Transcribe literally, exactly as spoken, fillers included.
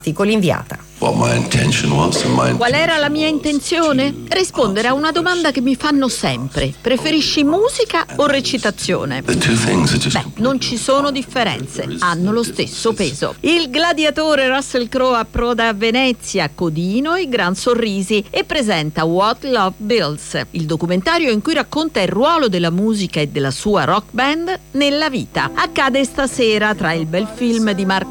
con l'inviata. Qual era la mia intenzione? Rispondere a una domanda che mi fanno sempre: preferisci musica o recitazione? Beh, non ci sono differenze, hanno lo stesso peso. Il gladiatore Russell Crowe approda a Venezia, codino e gran sorrisi, e presenta What Love Builds, il documentario in cui racconta il ruolo della musica e della sua rock band nella vita. Accade stasera tra il bel film di Marco